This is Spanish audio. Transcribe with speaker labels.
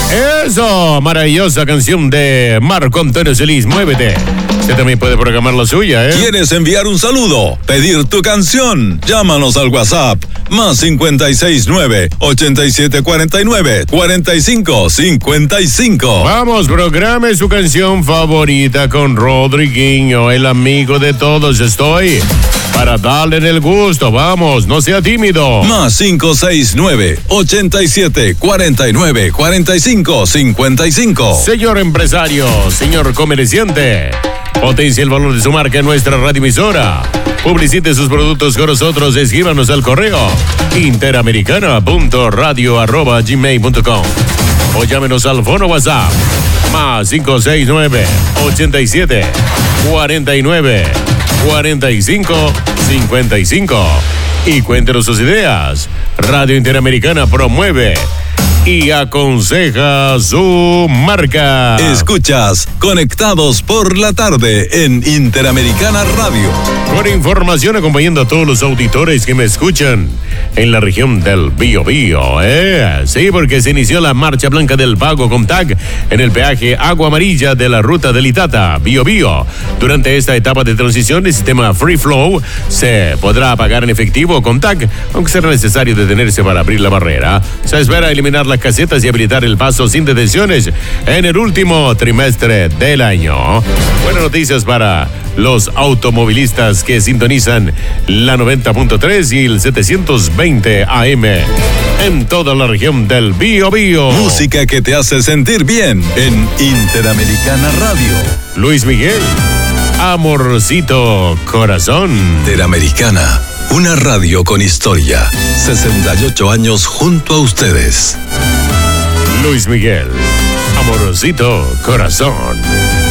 Speaker 1: Eso, maravillosa canción de Marco Antonio Solís, Muévete. Usted también puede programar la suya, ¿eh?
Speaker 2: ¿Quieres enviar un saludo? ¿Pedir tu canción? Llámanos al WhatsApp más 569-8749-4555.
Speaker 1: Vamos, programe su canción favorita con Rodriguinho, el amigo de todos. Estoy para darle el gusto. Vamos, no sea tímido.
Speaker 2: Más 569-8749-4555.
Speaker 1: Señor empresario, señor comerciante, potencie el valor de su marca en nuestra radioemisora. Publicite sus productos con nosotros. Escríbanos al correo interamericana.radio@gmail.com o llámenos al fono WhatsApp más 569-8749-4555 y cuéntenos sus ideas. Radio Interamericana promueve y aconseja su marca.
Speaker 2: Escuchas Conectados por la Tarde en Interamericana Radio.
Speaker 1: Con información acompañando a todos los auditores que me escuchan en la región del Biobío, Sí, porque se inició la marcha blanca del pago con TAG en el peaje Agua Amarilla de la ruta del Itata, Biobío. Durante esta etapa de transición, el sistema Free Flow se podrá pagar en efectivo o con TAG, aunque será necesario detenerse para abrir la barrera. Se espera eliminar las casetas y habilitar el paso sin detenciones en el último trimestre del año. Buenas noticias para los automovilistas que sintonizan la 90.3 y el 720 AM en toda la región del Biobío.
Speaker 2: Música que te hace sentir bien en Interamericana Radio.
Speaker 1: Luis Miguel, Amorcito Corazón.
Speaker 2: Interamericana, una radio con historia. 68 años junto a ustedes.
Speaker 1: Luis Miguel, Amorcito Corazón.